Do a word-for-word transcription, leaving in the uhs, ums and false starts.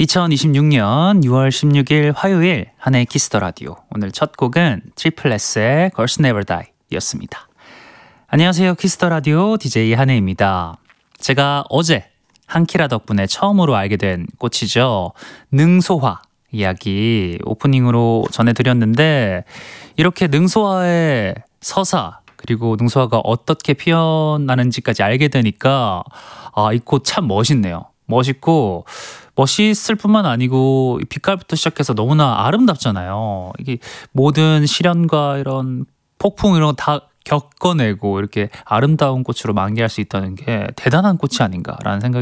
이천이십육년 유월 십육일 화요일 한해의 키스더 라디오. 오늘 첫 곡은 트리플스의 Girls Never Die 였습니다. 안녕하세요. 키스더 라디오 디제이 한해입니다. 제가 어제 한키라 덕분에 처음으로 알게 된 꽃이죠. 능소화 이야기 오프닝으로 전해드렸는데, 이렇게 능소화의 서사 그리고 능소화가 어떻게 피어나는지까지 알게 되니까 아, 이 꽃 참 멋있네요. 멋있고 멋있을 뿐만 아니고 빛깔부터 시작해서 너무나 아름답잖아요. 이게 모든 시련과 이런 폭풍 이런 거 다 겪어내고 이렇게 아름다운 꽃으로 만개할 수 있다는 게 대단한 꽃이 아닌가라는 생각이